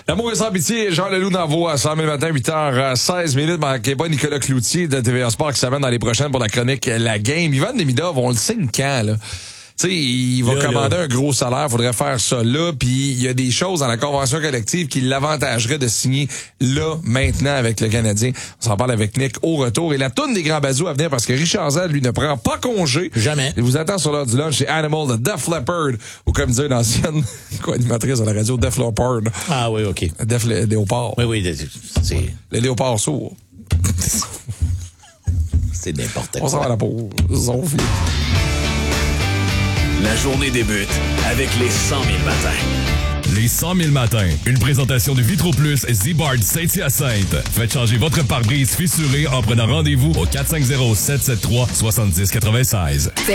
L'amour est sans pitié, Jean Leloup dans vos à 100 000 matin, 8h16. Manquez pas Nicolas Cloutier de TVA Sport qui s'amène dans les prochaines pour la chronique La Game. Ivan Demidov, on le signe quand, là? Tu sais, il va commander un gros salaire, faudrait faire ça là, puis il y a des choses dans la convention collective qui l'avantageraient de signer là, maintenant, avec le Canadien. On s'en parle avec Nick au retour. Et la toune des grands bazous à venir, parce que Richard Zed, lui, ne prend pas congé. Jamais. Il vous attend sur l'heure du lunch chez Animal de Def Leppard, ou comme disait une ancienne animatrice à la radio, Def Leppard. Ah oui, OK. Def Léopard. Oui, c'est... Le léopard sourd. C'est n'importe quoi. On s'en va à la pause. On finit. La journée débute avec les 100 000 matins. Les 100 000 matins. Une présentation de Vitro Plus Z-Bard Saint-Hyacinthe. Faites changer votre pare-brise fissuré en prenant rendez-vous au 450-773-7096.